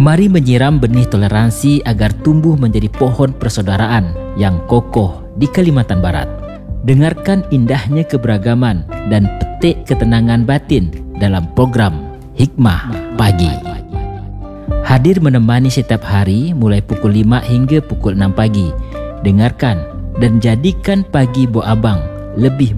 Mari menyiram benih toleransi agar tumbuh menjadi pohon persaudaraan yang kokoh di Kalimantan Barat. Dengarkan indahnya keberagaman dan petik ketenangan batin dalam program Hikmah Pagi. Hadir menemani setiap hari mulai pukul 5 hingga pukul 6 pagi. Dengarkan dan jadikan pagi Bo Abang lebih